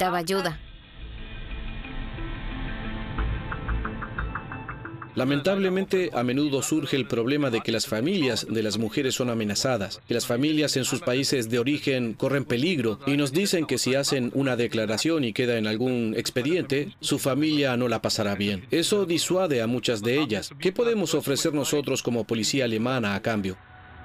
necesitaba ayuda. Lamentablemente, a menudo surge el problema de que las familias de las mujeres son amenazadas, que las familias en sus países de origen corren peligro y nos dicen que si hacen una declaración y queda en algún expediente, su familia no la pasará bien. Eso disuade a muchas de ellas. ¿Qué podemos ofrecer nosotros como policía alemana a cambio?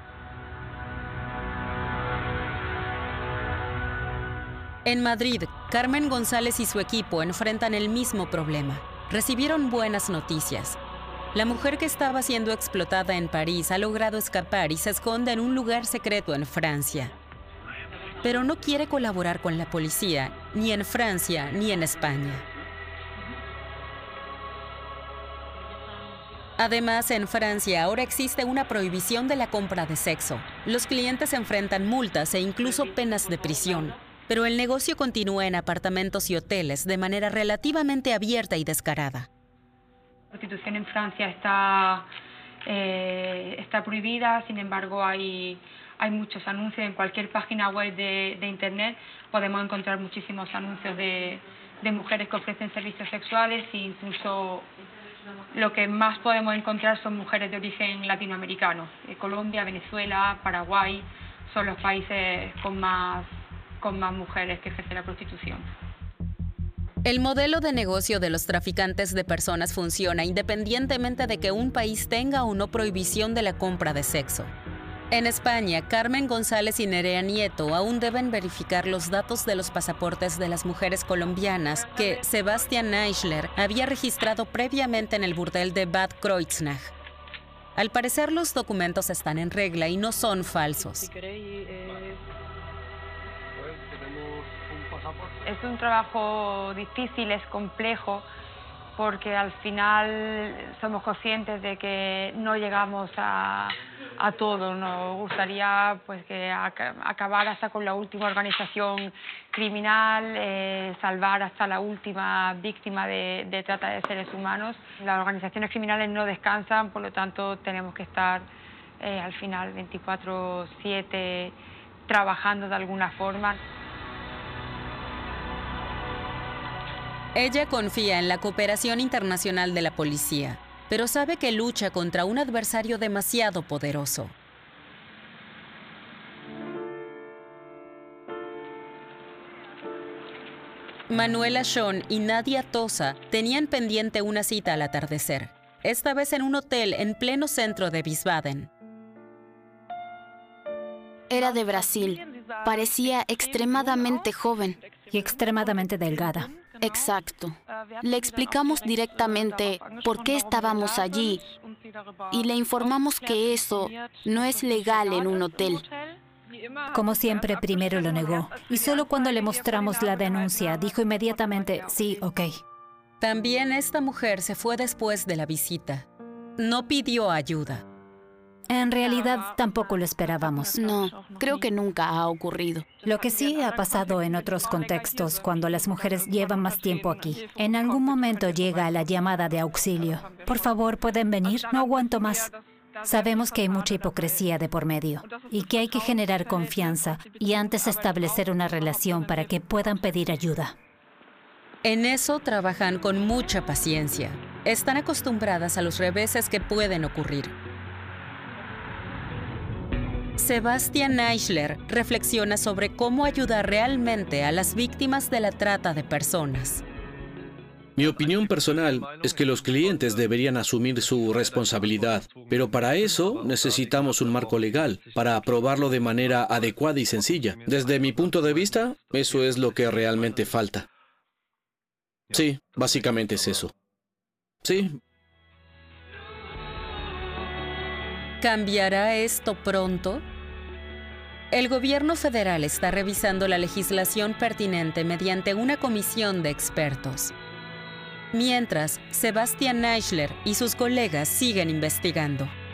En Madrid, Carmen González y su equipo enfrentan el mismo problema. Recibieron buenas noticias. La mujer que estaba siendo explotada en París ha logrado escapar y se esconde en un lugar secreto en Francia. Pero no quiere colaborar con la policía, ni en Francia ni en España. Además, en Francia ahora existe una prohibición de la compra de sexo. Los clientes enfrentan multas e incluso penas de prisión. Pero el negocio continúa en apartamentos y hoteles de manera relativamente abierta y descarada. La prostitución en Francia está prohibida, sin embargo hay muchos anuncios. En cualquier página web de internet podemos encontrar muchísimos anuncios de mujeres que ofrecen servicios sexuales e incluso lo que más podemos encontrar son mujeres de origen latinoamericano. Colombia, Venezuela, Paraguay son los países con más mujeres que ejercen la prostitución. El modelo de negocio de los traficantes de personas funciona independientemente de que un país tenga o no prohibición de la compra de sexo. En España, Carmen González y Nerea Nieto aún deben verificar los datos de los pasaportes de las mujeres colombianas que Sebastian Eichler había registrado previamente en el burdel de Bad Kreuznach. Al parecer, los documentos están en regla y no son falsos. Es un trabajo difícil, es complejo, porque al final somos conscientes de que no llegamos a todo. Nos gustaría pues que acabar hasta con la última organización criminal, salvar hasta la última víctima de trata de seres humanos. Las organizaciones criminales no descansan, por lo tanto tenemos que estar al final 24/7 trabajando de alguna forma. Ella confía en la cooperación internacional de la policía, pero sabe que lucha contra un adversario demasiado poderoso. Manuela Schon y Nadia Tosa tenían pendiente una cita al atardecer, esta vez en un hotel en pleno centro de Wiesbaden. Era de Brasil. Parecía extremadamente joven. Y extremadamente delgada. Exacto. Le explicamos directamente por qué estábamos allí y le informamos que eso no es legal en un hotel. Como siempre, primero lo negó. Y solo cuando le mostramos la denuncia, dijo inmediatamente, sí, ok. También esta mujer se fue después de la visita. No pidió ayuda. En realidad, tampoco lo esperábamos. No, creo que nunca ha ocurrido. Lo que sí ha pasado en otros contextos, cuando las mujeres llevan más tiempo aquí. En algún momento llega la llamada de auxilio. Por favor, ¿pueden venir? No aguanto más. Sabemos que hay mucha hipocresía de por medio y que hay que generar confianza y antes establecer una relación para que puedan pedir ayuda. En eso trabajan con mucha paciencia. Están acostumbradas a los reveses que pueden ocurrir. Sebastian Eichler reflexiona sobre cómo ayudar realmente a las víctimas de la trata de personas. Mi opinión personal es que los clientes deberían asumir su responsabilidad, pero para eso necesitamos un marco legal, para aprobarlo de manera adecuada y sencilla. Desde mi punto de vista, eso es lo que realmente falta. Sí, básicamente es eso. Sí. ¿Cambiará esto pronto? El gobierno federal está revisando la legislación pertinente mediante una comisión de expertos. Mientras, Sebastian Eichler y sus colegas siguen investigando.